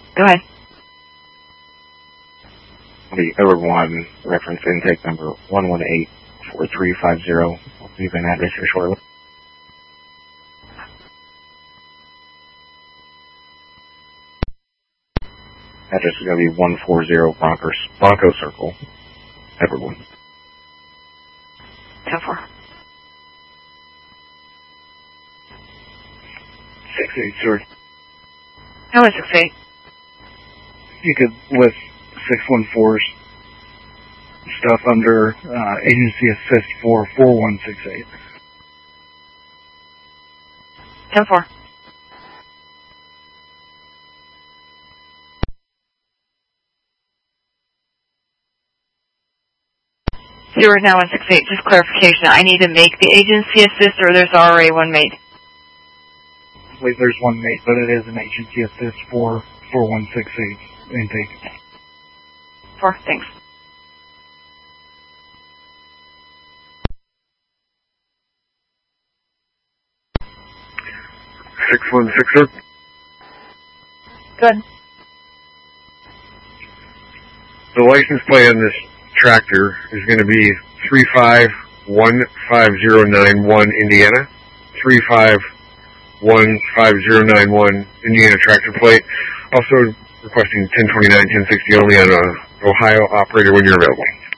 Go ahead. The Edward 1, reference intake number 1184350. I'll leave an address here shortly. Address is going to be 140 Bronco Circle, Edward 1. 10-4. 6-8, sir. How is 6-8? You could list 614's stuff under agency assist for 4168. 10-4. So we're now on 6-8. Just clarification. I need to make the agency assist, or there's already one made? I believe there's one made, but it is an agency assist for 4168 intake. 4. Thanks. Sir. Good. The license plate on this tractor is going to be 3515091 Indiana. 3515091 Indiana tractor plate. Also requesting 1029, 1060 only on Ohio operator when you're available.